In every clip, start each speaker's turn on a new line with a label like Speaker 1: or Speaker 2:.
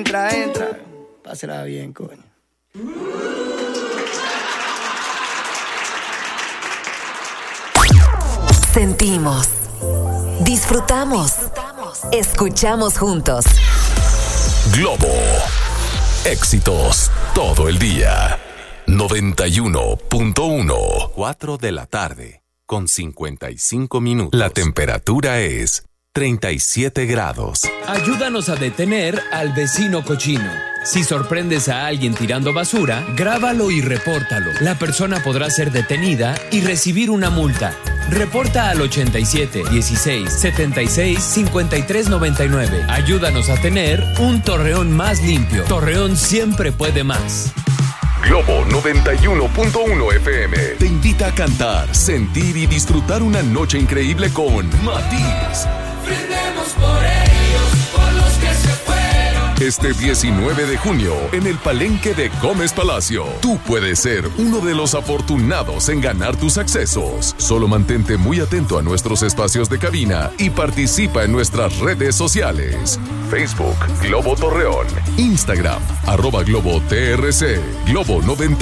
Speaker 1: Entra. Pásela bien, coño.
Speaker 2: Sentimos, disfrutamos, escuchamos juntos.
Speaker 3: Globo. Éxitos todo el día. 91.1.
Speaker 4: 4 de la tarde, con 55 minutos.
Speaker 3: La temperatura es 37 grados.
Speaker 5: Ayúdanos a detener al vecino cochino. Si sorprendes a alguien tirando basura, grábalo y repórtalo. La persona podrá ser detenida y recibir una multa. Reporta al 87 16 76 53 99. Ayúdanos a tener un Torreón más limpio. Torreón siempre puede más.
Speaker 3: Globo 91.1 FM te invita a cantar, sentir y disfrutar una noche increíble con Matiz.
Speaker 6: Brindemos por ellos, por los que se fueron.
Speaker 3: Este 19 de junio, en el Palenque de Gómez Palacio, tú puedes ser uno de los afortunados en ganar tus accesos. Solo mantente muy atento a nuestros espacios de cabina y participa en nuestras redes sociales. Facebook, Globo Torreón. Instagram, @GloboTRC. Globo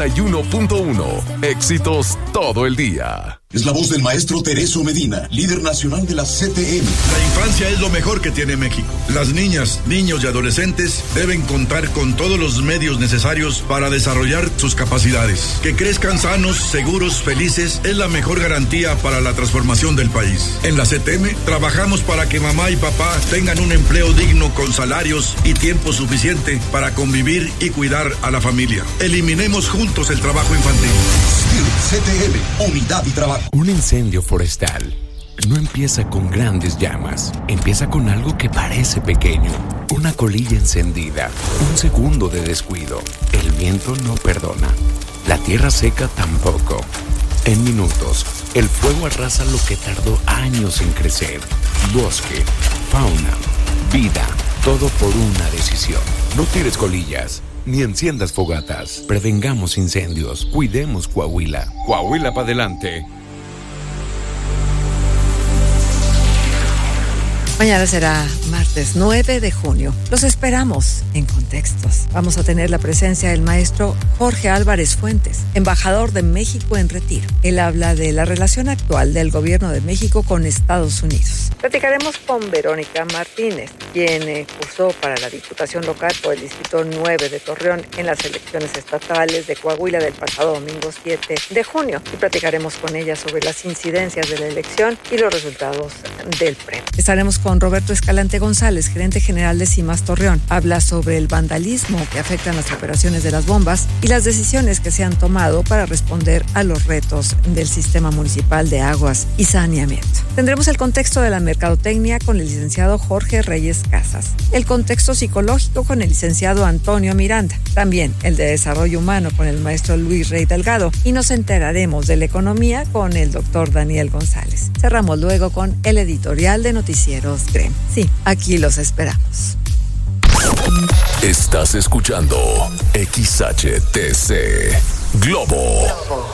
Speaker 3: 91.1. Éxitos todo el día.
Speaker 7: Es la voz del maestro Tereso Medina, líder nacional de la CTM.
Speaker 8: La infancia es lo mejor que tiene México. Las niñas, niños y adolescentes deben contar con todos los medios necesarios para desarrollar sus capacidades. Que crezcan sanos, seguros, felices es la mejor garantía para la transformación del país. En la CTM trabajamos para que mamá y papá tengan un empleo digno con salarios y tiempo suficiente para convivir y cuidar a la familia. Eliminemos juntos el trabajo infantil.
Speaker 7: CTM, unidad y trabajo.
Speaker 9: Un incendio forestal no empieza con grandes llamas, empieza con algo que parece pequeño. Una colilla encendida, un segundo de descuido. El viento no perdona, la tierra seca tampoco. En minutos, el fuego arrasa lo que tardó años en crecer. Bosque, fauna, vida, todo por una decisión. No tires colillas, ni enciendas fogatas. Prevengamos incendios, cuidemos Coahuila. Coahuila para adelante.
Speaker 10: Mañana será martes 9 de junio. Los esperamos en Contextos. Vamos a tener la presencia del maestro Jorge Álvarez Fuentes, embajador de México en retiro. Él habla de la relación actual del gobierno de México con Estados Unidos. Platicaremos con Verónica Martínez, quien cursó para la Diputación Local por el Distrito 9 de Torreón en las elecciones estatales de Coahuila del pasado domingo 7 de junio. Y platicaremos con ella sobre las incidencias de la elección y los resultados del premio. Estaremos con Roberto Escalante González, gerente general de CIMAS Torreón. Habla sobre el vandalismo que afecta las operaciones de las bombas y las decisiones que se han tomado para responder a los retos del sistema municipal de aguas y saneamiento. Tendremos el contexto de la mercadotecnia con el licenciado Jorge Reyes Casas, el contexto psicológico con el licenciado Antonio Miranda, también el de desarrollo humano con el maestro Luis Rey Delgado, y nos enteraremos de la economía con el doctor Daniel González. Cerramos luego con el editorial de Noticieros GREM. Sí, aquí los esperamos.
Speaker 3: Estás escuchando XHTC Globo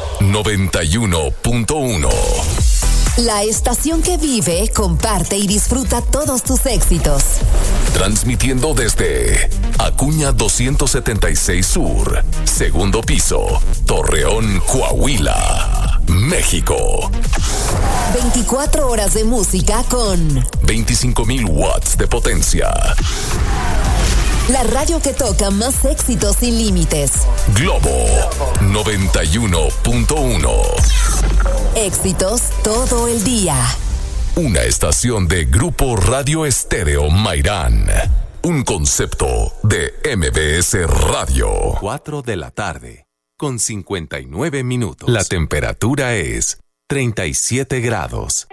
Speaker 3: 91.1.
Speaker 2: La estación que vive, comparte y disfruta todos tus éxitos.
Speaker 3: Transmitiendo desde Acuña 276 Sur, segundo piso, Torreón, Coahuila, México.
Speaker 2: 24 horas de música con
Speaker 3: 25,000 watts de potencia.
Speaker 2: La radio que toca más éxitos sin límites.
Speaker 3: Globo 91.1.
Speaker 2: Éxitos todo el día.
Speaker 3: Una estación de Grupo Radio Estéreo Mairán. Un concepto de MBS Radio.
Speaker 4: 4 de la tarde, con 59 minutos.
Speaker 3: La temperatura es 37 grados.